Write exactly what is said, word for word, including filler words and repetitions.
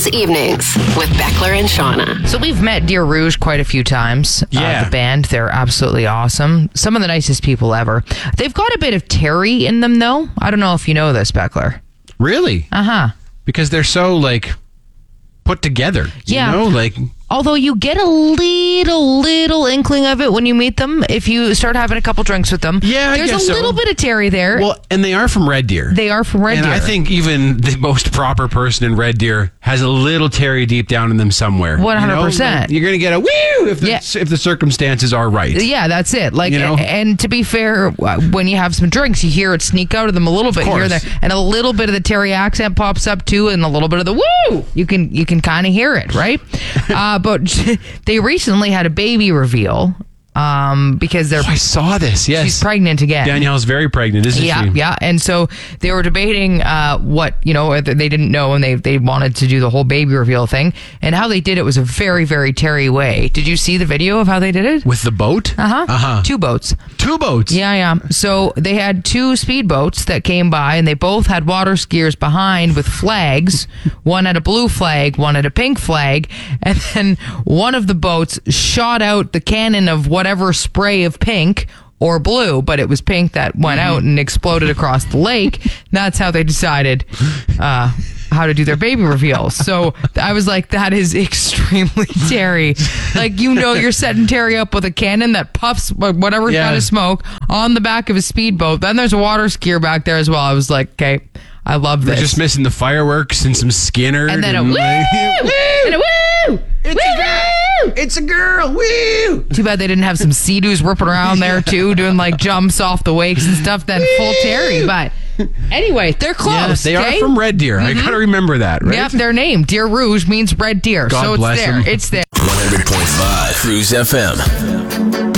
Cruise Evenings with Beckler and Shauna. So we've met Deer Rouge quite a few times. Yeah. Uh, the band, they're absolutely awesome. Some of the nicest people ever. They've got a bit of Terry in them, though. I don't know if you know this, Beckler. Really? Uh-huh. Because they're so, like, put together. You Yeah. know, like... Although you get a little, little inkling of it when you meet them if you start having a couple drinks with them. Yeah, I There's guess a so. little bit of Terry there. Well, and they are from Red Deer. They are from Red and Deer. I think even the most proper person in Red Deer has a little Terry deep down in them somewhere. one hundred percent. You know? Like, you're going to get a woo if the, Yeah. if the circumstances are right. Yeah, that's it. Like, You know? and to be fair, when you have some drinks, you hear it sneak out of them a little bit here and there, and a little bit of the Terry accent pops up too, and a little bit of the woo. You can you can kind of hear it, right? uh, but they recently had a baby reveal um, because they're Oh, I saw this. Yes, she's pregnant again. Danielle's very pregnant, isn't Yeah, she? yeah. And so they were debating uh, what, you know, they didn't know, and they they wanted to do the whole baby reveal thing. And how they did it was a very, very Terry way. Did you see the video of how they did it? With the boat? Uh-huh. Uh-huh. Two boats. Two boats. Yeah, yeah. So they had two speedboats that came by, and they both had water skiers behind with flags. One had a blue flag, one had a pink flag. And then one of the boats shot out the cannon of whatever spray of pink or blue, but it was pink that went out and exploded across the lake. That's how they decided uh, how to do their baby reveal. So I was like, that is extremely Terry. Like, you know, you're setting Terry up with a cannon that puffs whatever Yeah. kind of smoke on the back of a speedboat. Then there's a water skier back there as well. I was like, okay, I love We're this. just missing the fireworks and some Skinner. and then a woo! like- And a woo! It's Woo! a girl! It's a girl! Woo! Too bad they didn't have some Sea-Doos ripping around there too, doing like jumps off the wakes and stuff. Then full Terry, but anyway, they're close. Yes, they okay? are from Red Deer. I gotta remember that, right? Yep, their name, Deer Rouge, means red deer. God so it's bless there. them. It's there. one hundred point five Cruise F M.